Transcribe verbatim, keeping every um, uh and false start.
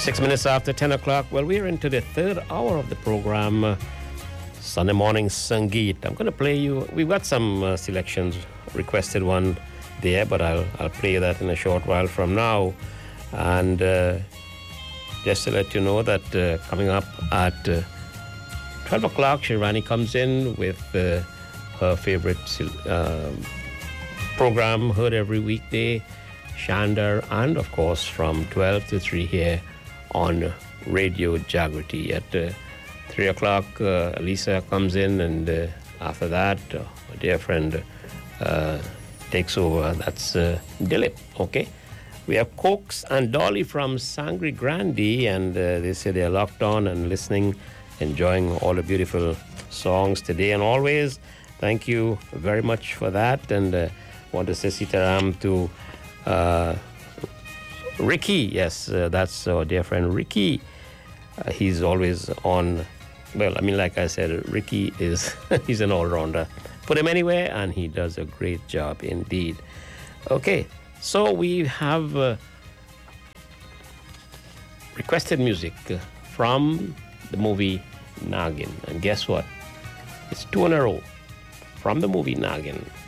Six minutes after ten o'clock. Well, we're into the third hour of the program, uh, Sunday Morning Sangeet. I'm going to play you. We've got some uh, selections, requested one there, but I'll I'll play that in a short while from now. And uh, just to let you know that uh, coming up at uh, twelve o'clock, Shirani comes in with uh, her favorite uh, program, heard every weekday, Shandar, and of course from twelve to three here on Radio Jagriti. At uh, three o'clock, uh, Lisa comes in, and uh, after that, uh, my dear friend uh, takes over. That's uh, Dilip, okay? We have Cokes and Dolly from Sangre Grande, and uh, they say they're locked on and listening, enjoying all the beautiful songs today and always. Thank you very much for that, and uh, want to say sitaram to uh, Ricky. Yes, uh, that's our dear friend Ricky. Uh, he's always on. Well, I mean, like I said, Ricky is he's an all-rounder. Put him anywhere, and he does a great job indeed. Okay, so we have uh, requested music uh, from the movie Nagin, and guess what? It's two in a row from the movie Nagin.